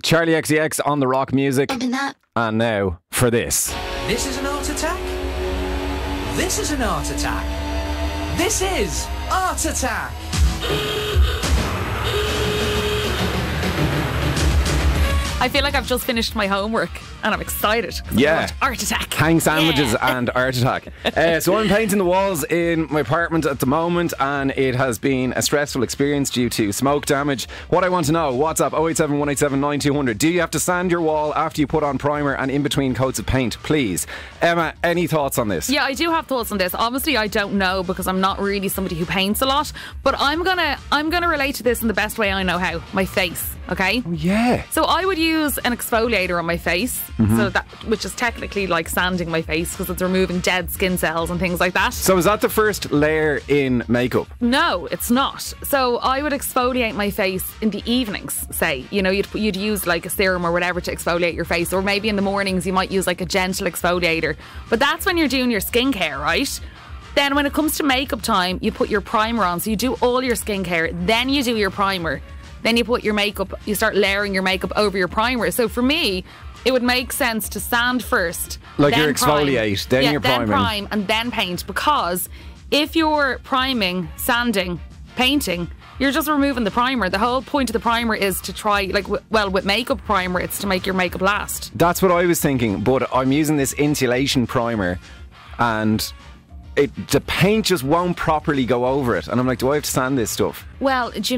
Charlie XCX on the rock music. Bumping that. And now for this. This is an art attack. This is an art attack. This is Art Attack. I feel like I've just finished my homework and I'm excited. Yeah. Art Attack. Hang sandwiches and Art Attack. So I'm painting the walls in my apartment at the moment, and it has been a stressful experience due to smoke damage. What I want to know, WhatsApp 087 187 9200. Do you have to sand your wall after you put on primer and in between coats of paint, please? Emma, any thoughts on this? Yeah, I do have thoughts on this. Obviously, I don't know because I'm not really somebody who paints a lot, but I'm gonna relate to this in the best way I know how. My face, okay? Oh, yeah. So I would use an exfoliator on my face, so that, which is technically like sanding my face because it's removing dead skin cells and things like that. So is that the first layer in makeup? No, it's not. So I would exfoliate my face in the evenings, say. You know, you'd use like a serum or whatever to exfoliate your face, or maybe in the mornings you might use like a gentle exfoliator. But that's when you're doing your skincare, right? Then when it comes to makeup time, you put your primer on. So you do all your skincare, then you do your primer. Then you put your makeup, you start layering your makeup over your primer. So for me, it would make sense to sand first. Like then you exfoliate, prime. then you're priming. Then prime and then paint, because if you're priming, sanding, painting, you're just removing the primer. The whole point of the primer is to try, like, well, with makeup primer, it's to make your makeup last. That's what I was thinking, but I'm using this insulation primer and the paint just won't properly go over it. And I'm like, do I have to sand this stuff? Well, do you